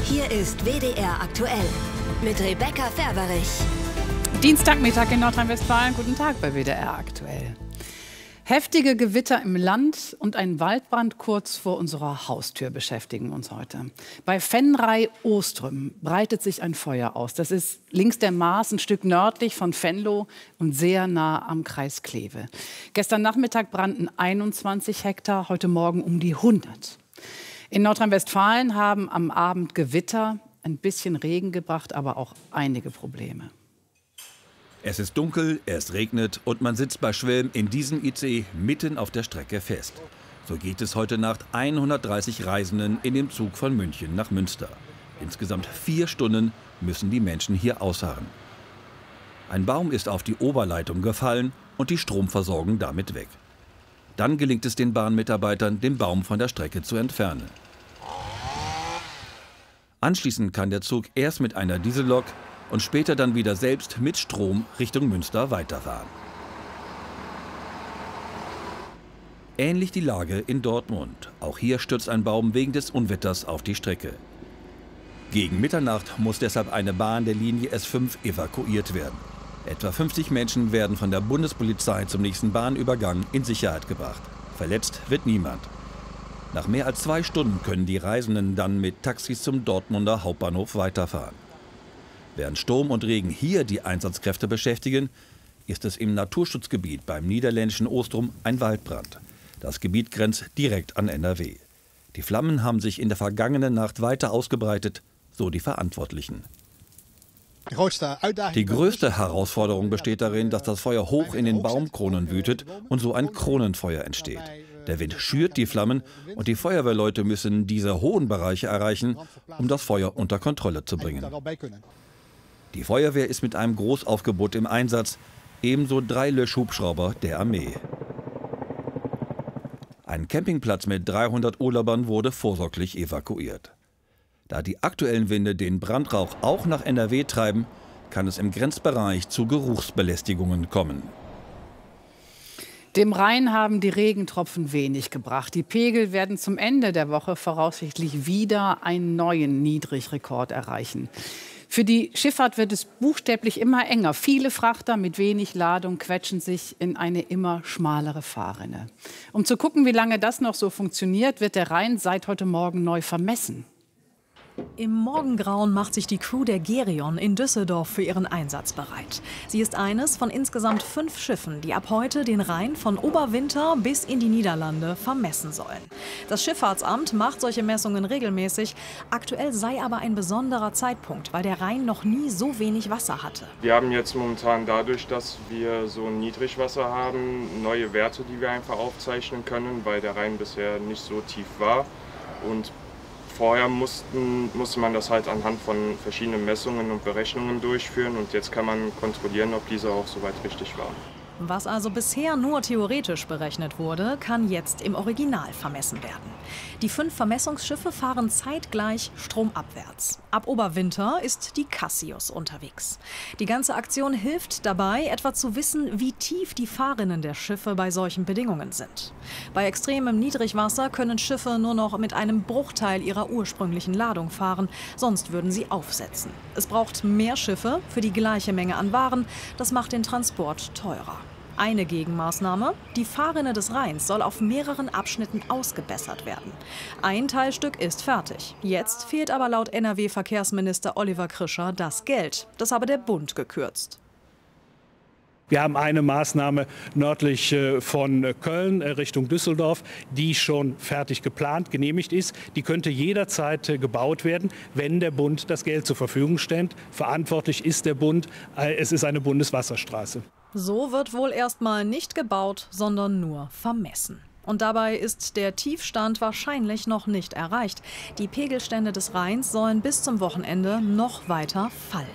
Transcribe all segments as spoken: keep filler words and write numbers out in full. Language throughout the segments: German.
Hier ist W D R aktuell mit Rebecca Ferberich. Dienstagmittag in Nordrhein-Westfalen. Guten Tag bei W D R aktuell. Heftige Gewitter im Land und ein Waldbrand kurz vor unserer Haustür beschäftigen uns heute. Bei Venray-Ostrüm breitet sich ein Feuer aus. Das ist links der Maas, ein Stück nördlich von Venlo und sehr nah am Kreis Kleve. Gestern Nachmittag brannten einundzwanzig Hektar, heute Morgen um die hundert. In Nordrhein-Westfalen haben am Abend Gewitter ein bisschen Regen gebracht, aber auch einige Probleme. Es ist dunkel, es regnet und man sitzt bei Schwelm in diesem I C E mitten auf der Strecke fest. So geht es heute Nacht hundertdreißig Reisenden in dem Zug von München nach Münster. Insgesamt vier Stunden müssen die Menschen hier ausharren. Ein Baum ist auf die Oberleitung gefallen und die Stromversorgung damit weg. Dann gelingt es den Bahnmitarbeitern, den Baum von der Strecke zu entfernen. Anschließend kann der Zug erst mit einer Diesellok und später dann wieder selbst mit Strom Richtung Münster weiterfahren. Ähnlich die Lage in Dortmund. Auch hier stürzt ein Baum wegen des Unwetters auf die Strecke. Gegen Mitternacht muss deshalb eine Bahn der Linie S fünf evakuiert werden. Etwa fünfzig Menschen werden von der Bundespolizei zum nächsten Bahnübergang in Sicherheit gebracht. Verletzt wird niemand. Nach mehr als zwei Stunden können die Reisenden dann mit Taxis zum Dortmunder Hauptbahnhof weiterfahren. Während Sturm und Regen hier die Einsatzkräfte beschäftigen, ist es im Naturschutzgebiet beim niederländischen Ostrüm ein Waldbrand. Das Gebiet grenzt direkt an N R W. Die Flammen haben sich in der vergangenen Nacht weiter ausgebreitet, so die Verantwortlichen. Die größte Herausforderung besteht darin, dass das Feuer hoch in den Baumkronen wütet und so ein Kronenfeuer entsteht. Der Wind schürt die Flammen und die Feuerwehrleute müssen diese hohen Bereiche erreichen, um das Feuer unter Kontrolle zu bringen. Die Feuerwehr ist mit einem Großaufgebot im Einsatz, ebenso drei Löschhubschrauber der Armee. Ein Campingplatz mit dreihundert Urlaubern wurde vorsorglich evakuiert. Da die aktuellen Winde den Brandrauch auch nach N R W treiben, kann es im Grenzbereich zu Geruchsbelästigungen kommen. Dem Rhein haben die Regentropfen wenig gebracht. Die Pegel werden zum Ende der Woche voraussichtlich wieder einen neuen Niedrigrekord erreichen. Für die Schifffahrt wird es buchstäblich immer enger. Viele Frachter mit wenig Ladung quetschen sich in eine immer schmalere Fahrrinne. Um zu gucken, wie lange das noch so funktioniert, wird der Rhein seit heute Morgen neu vermessen. Im Morgengrauen macht sich die Crew der Gerion in Düsseldorf für ihren Einsatz bereit. Sie ist eines von insgesamt fünf Schiffen, die ab heute den Rhein von Oberwinter bis in die Niederlande vermessen sollen. Das Schifffahrtsamt macht solche Messungen regelmäßig. Aktuell sei aber ein besonderer Zeitpunkt, weil der Rhein noch nie so wenig Wasser hatte. Wir haben jetzt momentan dadurch, dass wir so ein Niedrigwasser haben, neue Werte, die wir einfach aufzeichnen können, weil der Rhein bisher nicht so tief war. Und vorher mussten, musste man das halt anhand von verschiedenen Messungen und Berechnungen durchführen und jetzt kann man kontrollieren, ob diese auch soweit richtig waren. Was also bisher nur theoretisch berechnet wurde, kann jetzt im Original vermessen werden. Die fünf Vermessungsschiffe fahren zeitgleich stromabwärts. Ab Oberwinter ist die Cassius unterwegs. Die ganze Aktion hilft dabei, etwa zu wissen, wie tief die Fahrrinnen der Schiffe bei solchen Bedingungen sind. Bei extremem Niedrigwasser können Schiffe nur noch mit einem Bruchteil ihrer ursprünglichen Ladung fahren, sonst würden sie aufsetzen. Es braucht mehr Schiffe für die gleiche Menge an Waren, das macht den Transport teurer. Eine Gegenmaßnahme: Die Fahrrinne des Rheins soll auf mehreren Abschnitten ausgebessert werden. Ein Teilstück ist fertig. Jetzt fehlt aber laut N R W-Verkehrsminister Oliver Krischer das Geld. Das habe der Bund gekürzt. Wir haben eine Maßnahme nördlich von Köln Richtung Düsseldorf, die schon fertig geplant, genehmigt ist. Die könnte jederzeit gebaut werden, wenn der Bund das Geld zur Verfügung stellt. Verantwortlich ist der Bund. Es ist eine Bundeswasserstraße. So wird wohl erstmal nicht gebaut, sondern nur vermessen. Und dabei ist der Tiefstand wahrscheinlich noch nicht erreicht. Die Pegelstände des Rheins sollen bis zum Wochenende noch weiter fallen.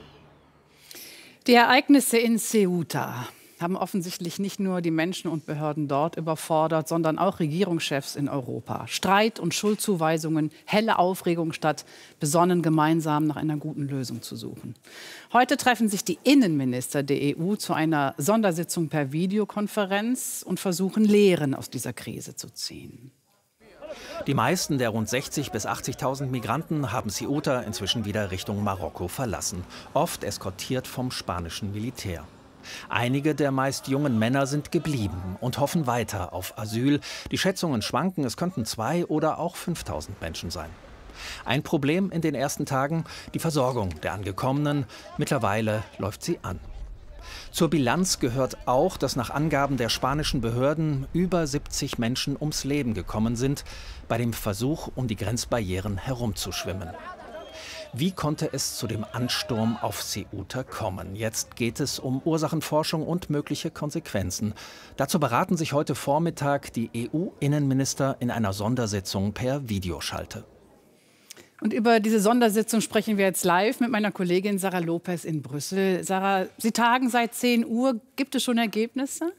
Die Ereignisse in Ceuta haben offensichtlich nicht nur die Menschen und Behörden dort überfordert, sondern auch Regierungschefs in Europa. Streit und Schuldzuweisungen, helle Aufregung statt besonnen gemeinsam nach einer guten Lösung zu suchen. Heute treffen sich die Innenminister der E U zu einer Sondersitzung per Videokonferenz und versuchen, Lehren aus dieser Krise zu ziehen. Die meisten der rund sechzigtausend bis achtzigtausend Migranten haben Ceuta inzwischen wieder Richtung Marokko verlassen, oft eskortiert vom spanischen Militär. Einige der meist jungen Männer sind geblieben und hoffen weiter auf Asyl. Die Schätzungen schwanken, es könnten zwei oder auch fünftausend Menschen sein. Ein Problem in den ersten Tagen, die Versorgung der Angekommenen. Mittlerweile läuft sie an. Zur Bilanz gehört auch, dass nach Angaben der spanischen Behörden über siebzig Menschen ums Leben gekommen sind, bei dem Versuch, um die Grenzbarrieren herumzuschwimmen. Wie konnte es zu dem Ansturm auf Ceuta kommen? Jetzt geht es um Ursachenforschung und mögliche Konsequenzen. Dazu beraten sich heute Vormittag die E U-Innenminister in einer Sondersitzung per Videoschalte. Und über diese Sondersitzung sprechen wir jetzt live mit meiner Kollegin Sarah Lopez in Brüssel. Sarah, Sie tagen seit zehn Uhr. Gibt es schon Ergebnisse?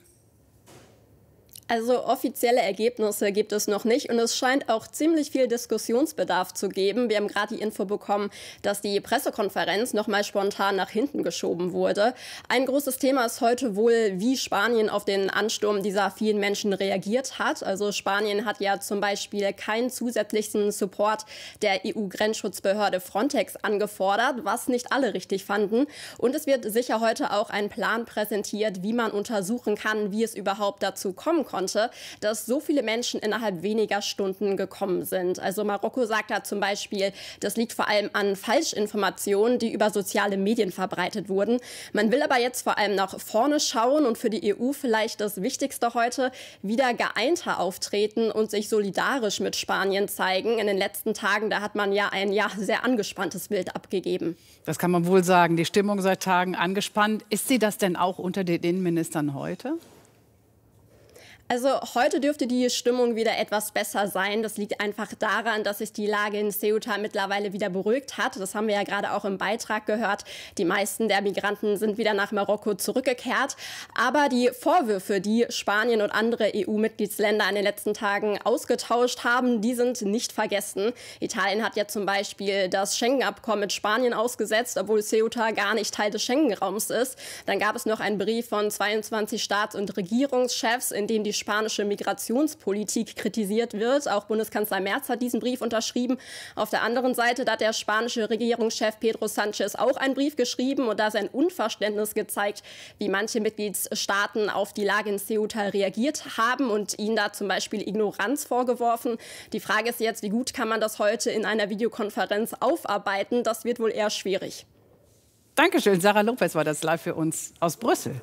Also offizielle Ergebnisse gibt es noch nicht und es scheint auch ziemlich viel Diskussionsbedarf zu geben. Wir haben gerade die Info bekommen, dass die Pressekonferenz noch mal spontan nach hinten geschoben wurde. Ein großes Thema ist heute wohl, wie Spanien auf den Ansturm dieser vielen Menschen reagiert hat. Also Spanien hat ja zum Beispiel keinen zusätzlichen Support der E U-Grenzschutzbehörde Frontex angefordert, was nicht alle richtig fanden. Und es wird sicher heute auch ein Plan präsentiert, wie man untersuchen kann, wie es überhaupt dazu kommen konnte, dass so viele Menschen innerhalb weniger Stunden gekommen sind. Also Marokko sagt da zum Beispiel, das liegt vor allem an Falschinformationen, die über soziale Medien verbreitet wurden. Man will aber jetzt vor allem nach vorne schauen und für die E U vielleicht das Wichtigste heute, wieder geeinter auftreten und sich solidarisch mit Spanien zeigen. In den letzten Tagen, da hat man ja ein ja, sehr angespanntes Bild abgegeben. Das kann man wohl sagen. Die Stimmung seit Tagen angespannt. Ist sie das denn auch unter den Innenministern heute? Also heute dürfte die Stimmung wieder etwas besser sein. Das liegt einfach daran, dass sich die Lage in Ceuta mittlerweile wieder beruhigt hat. Das haben wir ja gerade auch im Beitrag gehört. Die meisten der Migranten sind wieder nach Marokko zurückgekehrt. Aber die Vorwürfe, die Spanien und andere E U-Mitgliedsländer in den letzten Tagen ausgetauscht haben, die sind nicht vergessen. Italien hat ja zum Beispiel das Schengen-Abkommen mit Spanien ausgesetzt, obwohl Ceuta gar nicht Teil des Schengen-Raums ist. Dann gab es noch einen Brief von zweiundzwanzig Staats- und Regierungschefs, in dem die spanische Migrationspolitik kritisiert wird. Auch Bundeskanzler Merz hat diesen Brief unterschrieben. Auf der anderen Seite hat der spanische Regierungschef Pedro Sánchez auch einen Brief geschrieben und da sein Unverständnis gezeigt, wie manche Mitgliedstaaten auf die Lage in Ceuta reagiert haben und ihnen da zum Beispiel Ignoranz vorgeworfen. Die Frage ist jetzt, wie gut kann man das heute in einer Videokonferenz aufarbeiten? Das wird wohl eher schwierig. Dankeschön. Sarah Lopez war das live für uns aus Brüssel.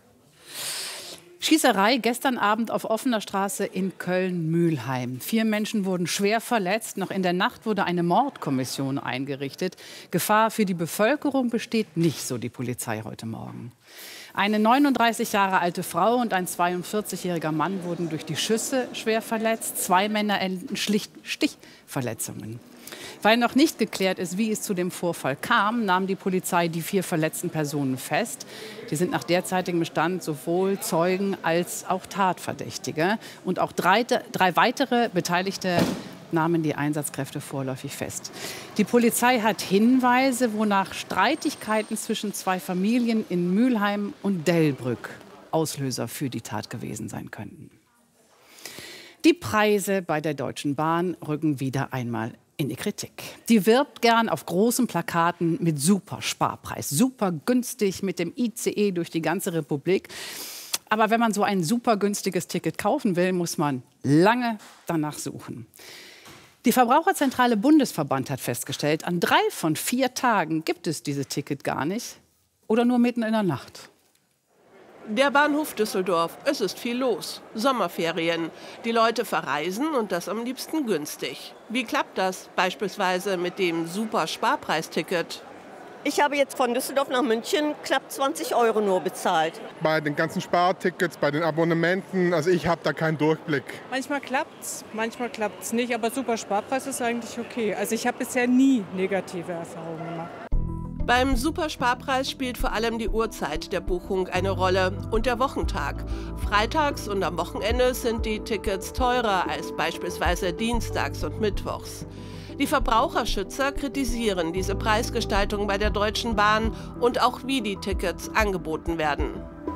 Schießerei gestern Abend auf offener Straße in Köln-Mülheim. Vier Menschen wurden schwer verletzt. Noch in der Nacht wurde eine Mordkommission eingerichtet. Gefahr für die Bevölkerung besteht nicht, so die Polizei heute Morgen. Eine neununddreißig Jahre alte Frau und ein zweiundvierzigjähriger Mann wurden durch die Schüsse schwer verletzt. Zwei Männer erlitten schlicht Stichverletzungen. Weil noch nicht geklärt ist, wie es zu dem Vorfall kam, nahm die Polizei die vier verletzten Personen fest. Die sind nach derzeitigem Stand sowohl Zeugen als auch Tatverdächtige. Und auch drei, drei weitere Beteiligte nahmen die Einsatzkräfte vorläufig fest. Die Polizei hat Hinweise, wonach Streitigkeiten zwischen zwei Familien in Mülheim und Delbrück Auslöser für die Tat gewesen sein könnten. Die Preise bei der Deutschen Bahn rücken wieder einmal in die Kritik. Die wirbt gern auf großen Plakaten mit super Sparpreis, super günstig mit dem I C E durch die ganze Republik. Aber wenn man so ein super günstiges Ticket kaufen will, muss man lange danach suchen. Die Verbraucherzentrale Bundesverband hat festgestellt, an drei von vier Tagen gibt es dieses Ticket gar nicht oder nur mitten in der Nacht. Der Bahnhof Düsseldorf, es ist viel los. Sommerferien. Die Leute verreisen und das am liebsten günstig. Wie klappt das beispielsweise mit dem Super-Sparpreisticket? Ich habe jetzt von Düsseldorf nach München knapp zwanzig Euro nur bezahlt. Bei den ganzen Spartickets, bei den Abonnementen, also ich habe da keinen Durchblick. Manchmal klappt's, manchmal klappt's nicht, aber Super-Sparpreis ist eigentlich okay. Also ich habe bisher nie negative Erfahrungen gemacht. Beim Supersparpreis spielt vor allem die Uhrzeit der Buchung eine Rolle und der Wochentag. Freitags und am Wochenende sind die Tickets teurer als beispielsweise dienstags und mittwochs. Die Verbraucherschützer kritisieren diese Preisgestaltung bei der Deutschen Bahn und auch wie die Tickets angeboten werden.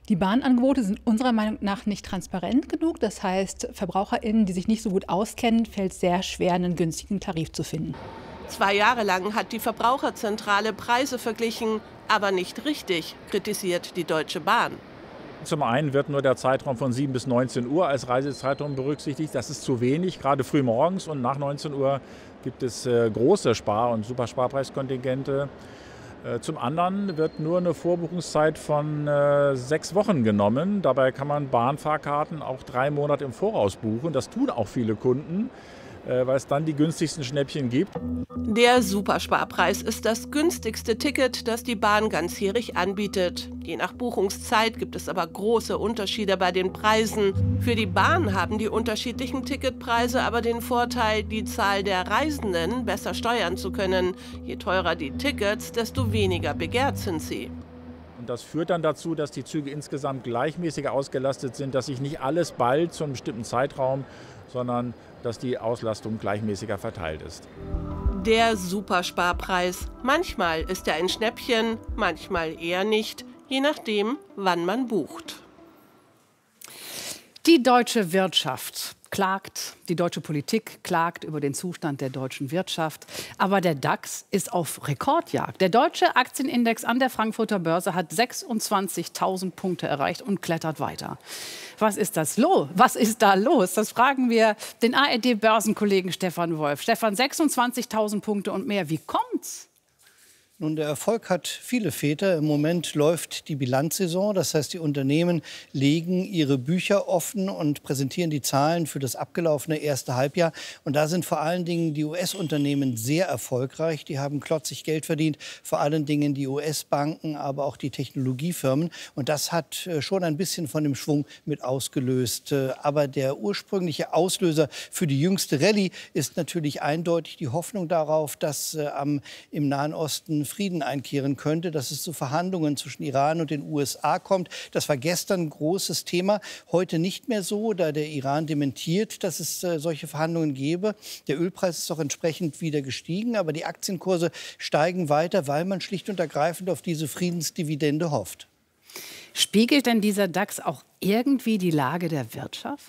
Die Bahnangebote sind unserer Meinung nach nicht transparent genug. Das heißt, VerbraucherInnen, die sich nicht so gut auskennen, fällt es sehr schwer, einen günstigen Tarif zu finden. Zwei Jahre lang hat die Verbraucherzentrale Preise verglichen, aber nicht richtig, kritisiert die Deutsche Bahn. Zum einen wird nur der Zeitraum von sieben bis neunzehn Uhr als Reisezeitraum berücksichtigt. Das ist zu wenig, gerade früh morgens, und nach neunzehn Uhr gibt es äh, große Spar- und Supersparpreiskontingente. Äh, zum anderen wird nur eine Vorbuchungszeit von äh, sechs Wochen genommen. Dabei kann man Bahnfahrkarten auch drei Monate im Voraus buchen. Das tun auch viele Kunden, weil es dann die günstigsten Schnäppchen gibt. Der Supersparpreis ist das günstigste Ticket, das die Bahn ganzjährig anbietet. Je nach Buchungszeit gibt es aber große Unterschiede bei den Preisen. Für die Bahn haben die unterschiedlichen Ticketpreise aber den Vorteil, die Zahl der Reisenden besser steuern zu können. Je teurer die Tickets, desto weniger begehrt sind sie. Und das führt dann dazu, dass die Züge insgesamt gleichmäßiger ausgelastet sind, dass sich nicht alles ballt zu einem bestimmten Zeitraum, sondern dass die Auslastung gleichmäßiger verteilt ist. Der Supersparpreis. Manchmal ist er ein Schnäppchen, manchmal eher nicht, je nachdem, wann man bucht. Die deutsche Wirtschaft klagt, die deutsche Politik klagt über den Zustand der deutschen Wirtschaft. Aber der DAX ist auf Rekordjagd. Der deutsche Aktienindex an der Frankfurter Börse hat sechsundzwanzigtausend Punkte erreicht und klettert weiter. Was ist das los? Was ist da los? Das fragen wir den A R D-Börsenkollegen Stefan Wolf. Stefan, sechsundzwanzigtausend Punkte und mehr. Wie kommt's? Nun, der Erfolg hat viele Väter. Im Moment läuft die Bilanzsaison. Das heißt, die Unternehmen legen ihre Bücher offen und präsentieren die Zahlen für das abgelaufene erste Halbjahr. Und da sind vor allen Dingen die U S-Unternehmen sehr erfolgreich. Die haben klotzig Geld verdient. Vor allen Dingen die U S-Banken, aber auch die Technologiefirmen. Und das hat schon ein bisschen von dem Schwung mit ausgelöst. Aber der ursprüngliche Auslöser für die jüngste Rallye ist natürlich eindeutig die Hoffnung darauf, dass äh, am, im Nahen Osten Frieden einkehren könnte, dass es zu Verhandlungen zwischen Iran und den U S A kommt. Das war gestern ein großes Thema, heute nicht mehr so, da der Iran dementiert, dass es äh, solche Verhandlungen gäbe. Der Ölpreis ist auch entsprechend wieder gestiegen, aber die Aktienkurse steigen weiter, weil man schlicht und ergreifend auf diese Friedensdividende hofft. Spiegelt denn dieser DAX auch irgendwie die Lage der Wirtschaft?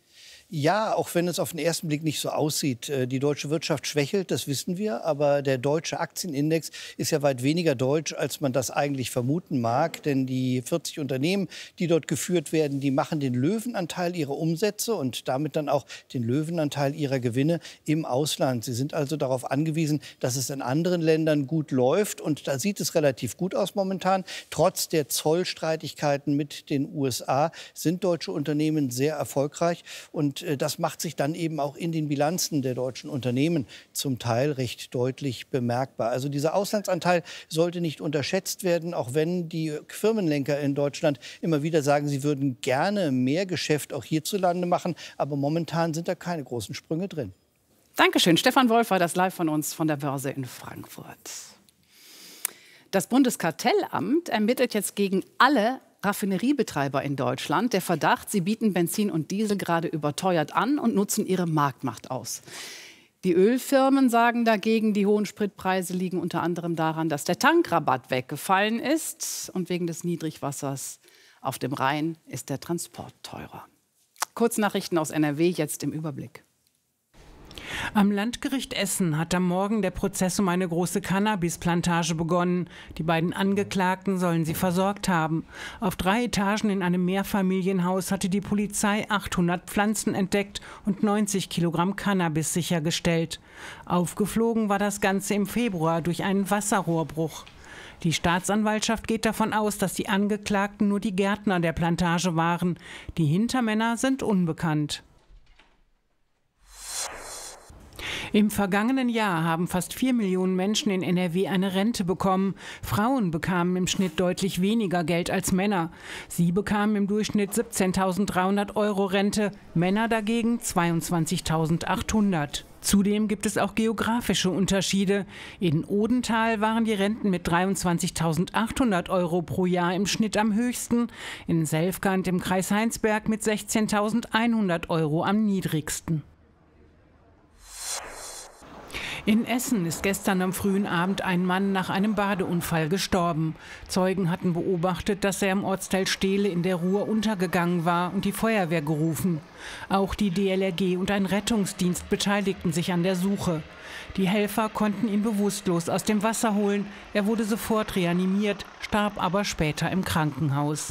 Ja, auch wenn es auf den ersten Blick nicht so aussieht. Die deutsche Wirtschaft schwächelt, das wissen wir. Aber der deutsche Aktienindex ist ja weit weniger deutsch, als man das eigentlich vermuten mag. Denn die vierzig Unternehmen, die dort geführt werden, die machen den Löwenanteil ihrer Umsätze und damit dann auch den Löwenanteil ihrer Gewinne im Ausland. Sie sind also darauf angewiesen, dass es in anderen Ländern gut läuft. Und da sieht es relativ gut aus momentan. Trotz der Zollstreitigkeiten mit den U S A sind deutsche Unternehmen sehr erfolgreich. Und das macht sich dann eben auch in den Bilanzen der deutschen Unternehmen zum Teil recht deutlich bemerkbar. Also dieser Auslandsanteil sollte nicht unterschätzt werden, auch wenn die Firmenlenker in Deutschland immer wieder sagen, sie würden gerne mehr Geschäft auch hierzulande machen. Aber momentan sind da keine großen Sprünge drin. Dankeschön. Stefan Wolf war das live von uns von der Börse in Frankfurt. Das Bundeskartellamt ermittelt jetzt gegen alle Raffineriebetreiber in Deutschland. Der Verdacht, sie bieten Benzin und Diesel gerade überteuert an und nutzen ihre Marktmacht aus. Die Ölfirmen sagen dagegen, die hohen Spritpreise liegen unter anderem daran, dass der Tankrabatt weggefallen ist. Und wegen des Niedrigwassers auf dem Rhein ist der Transport teurer. Kurznachrichten aus N R W, jetzt im Überblick. Am Landgericht Essen hat am Morgen der Prozess um eine große Cannabisplantage begonnen. Die beiden Angeklagten sollen sie versorgt haben. Auf drei Etagen in einem Mehrfamilienhaus hatte die Polizei achthundert Pflanzen entdeckt und neunzig Kilogramm Cannabis sichergestellt. Aufgeflogen war das Ganze im Februar durch einen Wasserrohrbruch. Die Staatsanwaltschaft geht davon aus, dass die Angeklagten nur die Gärtner der Plantage waren. Die Hintermänner sind unbekannt. Im vergangenen Jahr haben fast vier Millionen Menschen in N R W eine Rente bekommen. Frauen bekamen im Schnitt deutlich weniger Geld als Männer. Sie bekamen im Durchschnitt siebzehntausenddreihundert Euro Rente, Männer dagegen zweiundzwanzigtausendachthundert. Zudem gibt es auch geografische Unterschiede. In Odenthal waren die Renten mit dreiundzwanzigtausendachthundert Euro pro Jahr im Schnitt am höchsten, in Selfkant im Kreis Heinsberg mit sechzehntausendeinhundert Euro am niedrigsten. In Essen ist gestern am frühen Abend ein Mann nach einem Badeunfall gestorben. Zeugen hatten beobachtet, dass er im Ortsteil Stehle in der Ruhr untergegangen war und die Feuerwehr gerufen. Auch die D L R G und ein Rettungsdienst beteiligten sich an der Suche. Die Helfer konnten ihn bewusstlos aus dem Wasser holen. Er wurde sofort reanimiert, starb aber später im Krankenhaus.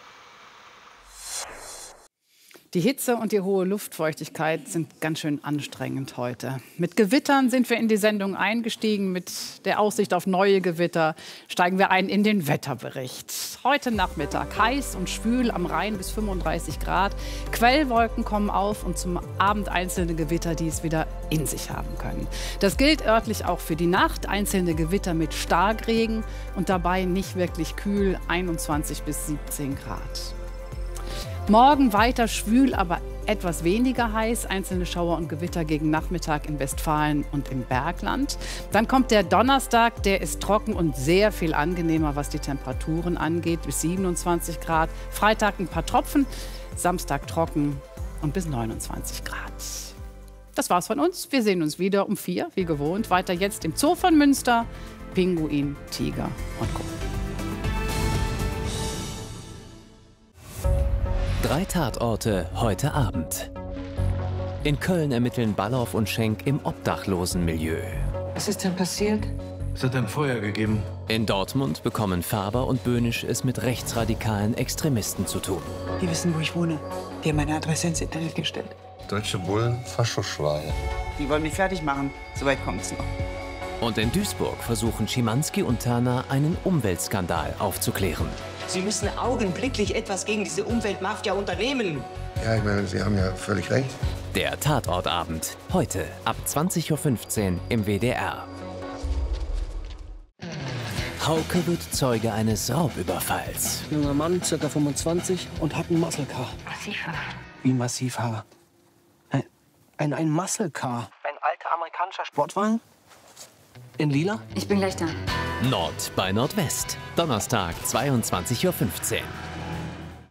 Die Hitze und die hohe Luftfeuchtigkeit sind ganz schön anstrengend heute. Mit Gewittern sind wir in die Sendung eingestiegen. Mit der Aussicht auf neue Gewitter steigen wir ein in den Wetterbericht. Heute Nachmittag heiß und schwül, am Rhein bis fünfunddreißig Grad. Quellwolken kommen auf und zum Abend einzelne Gewitter, die es wieder in sich haben können. Das gilt örtlich auch für die Nacht. Einzelne Gewitter mit Starkregen und dabei nicht wirklich kühl, einundzwanzig bis siebzehn Grad. Morgen weiter schwül, aber etwas weniger heiß. Einzelne Schauer und Gewitter gegen Nachmittag in Westfalen und im Bergland. Dann kommt der Donnerstag, der ist trocken und sehr viel angenehmer, was die Temperaturen angeht, bis siebenundzwanzig Grad. Freitag ein paar Tropfen, Samstag trocken und bis neunundzwanzig Grad. Das war's von uns. Wir sehen uns wieder um vier, wie gewohnt. Weiter jetzt im Zoo von Münster. Pinguin, Tiger und Co. Drei Tatorte heute Abend. In Köln ermitteln Ballauf und Schenk im Obdachlosenmilieu. Was ist denn passiert? Es hat ein Feuer gegeben. In Dortmund bekommen Faber und Böhnisch es mit rechtsradikalen Extremisten zu tun. Die wissen, wo ich wohne. Die haben meine Adresse ins Internet gestellt. Deutsche Bullen, Faschoschweine. Die wollen mich fertig machen. Soweit kommt's noch. Und in Duisburg versuchen Schimanski und Turner einen Umweltskandal aufzuklären. Sie müssen augenblicklich etwas gegen diese Umweltmafia unternehmen. Ja, ich meine, Sie haben ja völlig recht. Der Tatortabend. Heute ab zwanzig Uhr fünfzehn im W D R. Hauke wird Zeuge eines Raubüberfalls. Junger Mann, ca. fünfundzwanzig, und hat ein Muscle Car. Massivhaar. Wie Massivhaar? Ein, ein, ein Muscle Car. Ein alter amerikanischer Sportwagen? In lila? Ich bin gleich da. Nord bei Nordwest. Donnerstag, zweiundzwanzig Uhr fünfzehn.